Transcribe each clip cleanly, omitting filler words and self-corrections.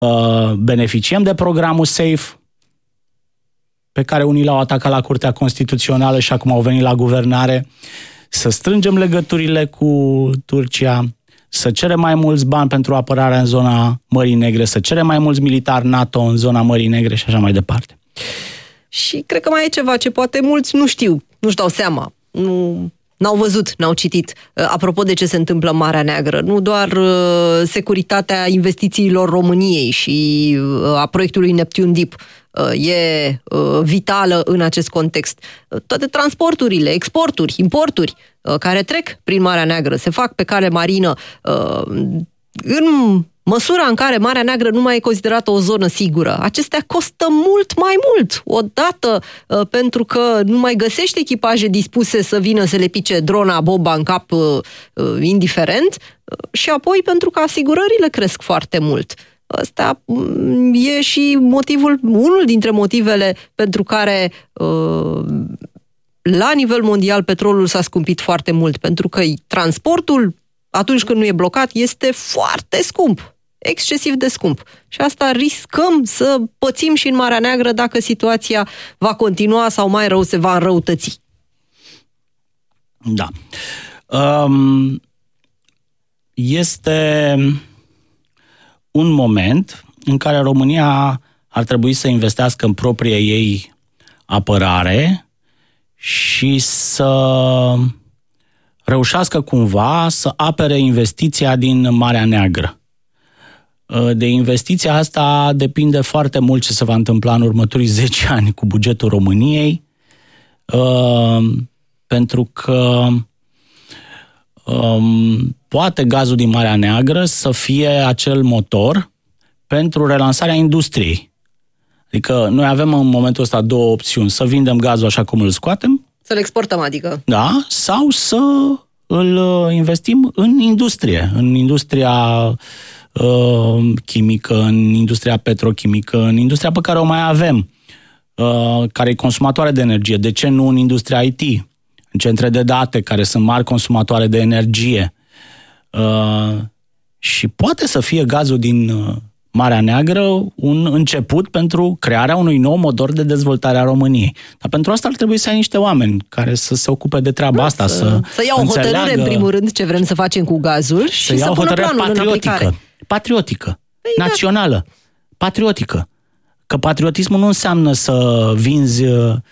beneficiem de programul SAFE, pe care unii l-au atacat la Curtea Constituțională și acum au venit la guvernare, să strângem legăturile cu Turcia, să cerem mai mulți bani pentru apărarea în zona Mării Negre, să cerem mai mulți militari NATO în zona Mării Negre și așa mai departe. Și cred că mai e ceva ce poate mulți nu știu, nu-și dau seama, n-au văzut, n-au citit. Apropo de ce se întâmplă în Marea Neagră, nu doar securitatea investițiilor României și a proiectului Neptune Deep e vitală în acest context. Toate transporturile, exporturi, importuri care trec prin Marea Neagră, se fac pe cale marină, în măsura în care Marea Neagră nu mai e considerată o zonă sigură. Acestea costă mult mai mult. Odată pentru că nu mai găsești echipaje dispuse să vină să le pice drona, bomba în cap indiferent, și apoi pentru că asigurările cresc foarte mult. Ăsta e și unul dintre motivele pentru care la nivel mondial petrolul s-a scumpit foarte mult, pentru că transportul, atunci când nu e blocat, este foarte scump, excesiv de scump. Și asta riscăm să pățim și în Marea Neagră dacă situația va continua sau mai rău se va înrăutăți. Da. Este un moment în care România ar trebui să investească în propria ei apărare și să reușească cumva să apere investiția din Marea Neagră. De investiția asta depinde foarte mult ce se va întâmpla în următorii 10 ani cu bugetul României, pentru că poate gazul din Marea Neagră să fie acel motor pentru relansarea industriei. Adică noi avem în momentul ăsta două opțiuni: să vindem gazul așa cum îl scoatem, să-l exportăm, adică. Da, sau să îl investim în industrie, în industria chimică, în industria petrochimică, în industria pe care o mai avem, care e consumatoare de energie. De ce nu în industria IT? În centre de date, care sunt mari consumatoare de energie. Și poate să fie gazul din Marea Neagră un început pentru crearea unui nou motor de dezvoltare a României. Dar pentru asta ar trebui să ai niște oameni care să se ocupe de treaba asta, să iau o hotărâre, în primul rând, ce vrem să facem cu gazul și să pună planul în aplicare. Patriotică, națională, patriotică. Că patriotismul nu înseamnă să vinzi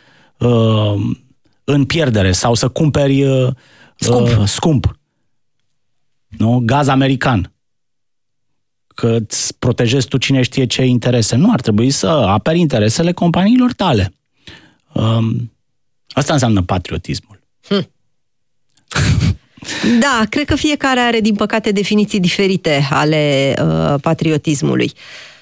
în pierdere sau să cumperi scump. Nu? Gaz american. Că îți protejezi tu cine știe ce interese. Nu, ar trebui să aperi interesele companiilor tale. Asta înseamnă patriotismul. Da, cred că fiecare are, din păcate, definiții diferite ale patriotismului.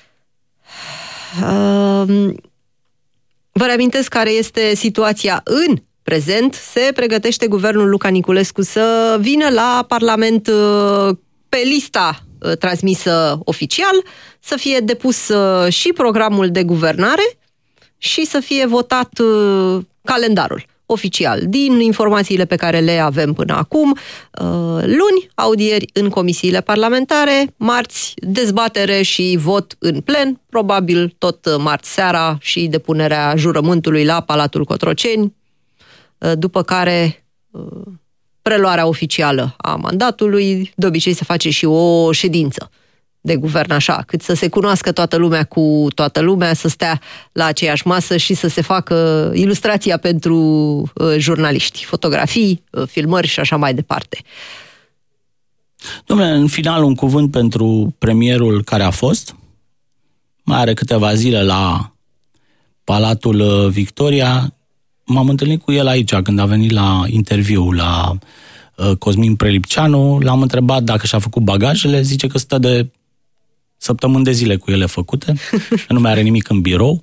Vă reamintesc care este situația în prezent. Se pregătește guvernul Luca Niculescu să vină la Parlament pe lista transmisă oficial, să fie depus și programul de guvernare și să fie votat calendarul oficial. Din informațiile pe care le avem până acum, luni, audieri în comisiile parlamentare, marți, dezbatere și vot în plen, probabil tot marți seara și depunerea jurământului la Palatul Cotroceni, după care preluarea oficială a mandatului. De obicei se face și o ședință de guvern, așa, cât să se cunoască toată lumea cu toată lumea, să stea la aceeași masă și să se facă ilustrația pentru jurnaliști, fotografii, filmări și așa mai departe. Dom'le, în final un cuvânt pentru premierul care a fost. Mai are câteva zile la Palatul Victoria. M-am întâlnit cu el aici când a venit la interviu la Cosmin Prelipceanu. L-am întrebat dacă și-a făcut bagajele. Zice că stă de săptămâni de zile cu ele făcute. Nu mai are nimic în birou.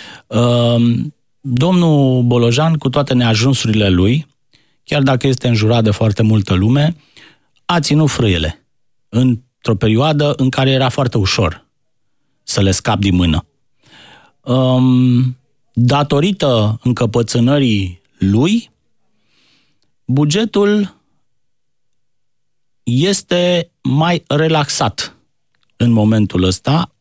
Domnul Bolojan, cu toate neajunsurile lui, chiar dacă este înjurat de foarte multă lume, a ținut frâiele într-o perioadă în care era foarte ușor să le scap din mână. Datorită încăpățânării lui, bugetul este mai relaxat în momentul ăsta,